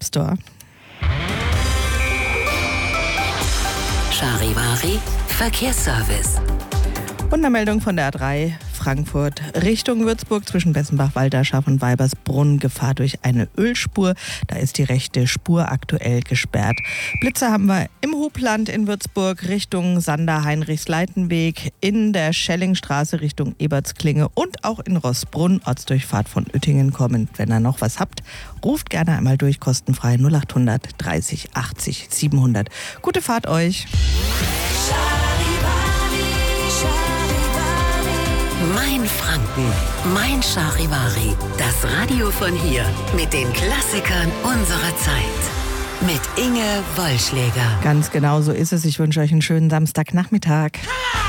Store. Charivari Verkehrsservice. Wundermeldung von der A3 Frankfurt Richtung Würzburg zwischen Bessenbach-Walderschaft und Weibersbrunn. Gefahr durch eine Ölspur. Da ist die rechte Spur aktuell gesperrt. Blitze haben wir im Hubland in Würzburg Richtung Sander-Heinrichs-Leitenweg, in der Schellingstraße Richtung Ebertsklinge und auch in Roßbrunn, Ortsdurchfahrt von Uettingen kommend. Wenn ihr noch was habt, ruft gerne einmal durch, kostenfrei 0800 30 80 700. Gute Fahrt euch! Mein Franken, mein Charivari. Das Radio von hier mit den Klassikern unserer Zeit. Mit Inge Wollschläger. Ganz genau so ist es. Ich wünsche euch einen schönen Samstagnachmittag.